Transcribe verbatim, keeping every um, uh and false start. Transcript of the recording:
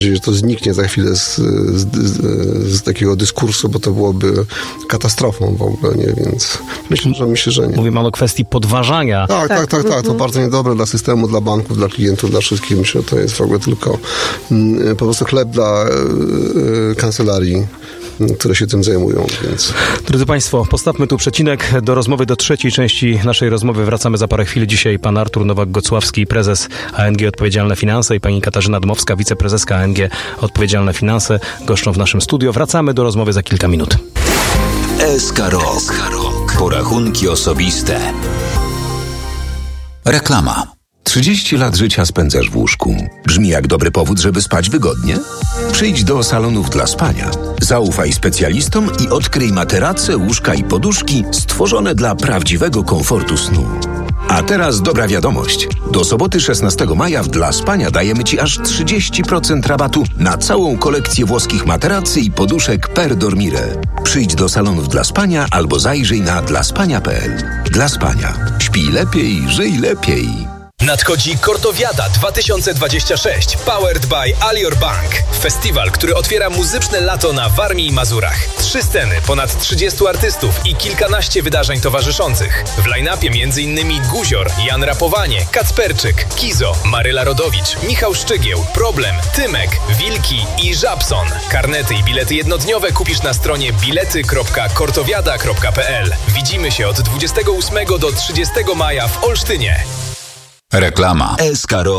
że to zniknie za chwilę z, z, z, z takiego dyskursu, bo to byłoby katastrofą w ogóle, nie? Więc myślę, że myślę, że nie. Mówimy o kwestii podważania. Tak, tak, tak, tak. To bardzo niedobre dla systemu, dla banków, dla klientów, dla wszystkich. Myślę, że to jest w ogóle tylko mm, po prostu chleb dla y, kancelarii, które się tym zajmują, więc... Drodzy Państwo, postawmy tu przecinek do rozmowy, do trzeciej części naszej rozmowy. Wracamy za parę chwil. Dzisiaj pan Artur Nowak-Gocławski, prezes A N G Odpowiedzialne Finanse i pani Katarzyna Dmowska, wiceprezeska A N G Odpowiedzialne Finanse goszczą w naszym studio. Wracamy do rozmowy za kilka minut. S K Rok. Porachunki osobiste. Reklama. trzydzieści lat życia spędzasz w łóżku. Brzmi jak dobry powód, żeby spać wygodnie? Przyjdź do salonów dla spania. Zaufaj specjalistom i odkryj materace, łóżka i poduszki stworzone dla prawdziwego komfortu snu. A teraz dobra wiadomość. Do soboty szesnastego maja w Dla Spania dajemy Ci aż trzydzieści procent rabatu na całą kolekcję włoskich materacy i poduszek per dormire. Przyjdź do salonów Dla Spania albo zajrzyj na dlaspania kropka p l. Dla Spania. Śpij lepiej, żyj lepiej. Nadchodzi Kortowiada dwa tysiące dwadzieścia sześć, powered by Alior Bank. Festiwal, który otwiera muzyczne lato na Warmii i Mazurach. Trzy sceny, ponad trzydziestu artystów i kilkanaście wydarzeń towarzyszących. W line-upie m.in. Guzior, Jan Rapowanie, Kacperczyk, Kizo, Maryla Rodowicz, Michał Szczygieł, Problem, Tymek, Wilki i Żabson. Karnety i bilety jednodniowe kupisz na stronie bilety kropka kortowiada kropka p l. Widzimy się od dwudziestego ósmego do trzydziestego maja w Olsztynie. Reklama. S K Rok.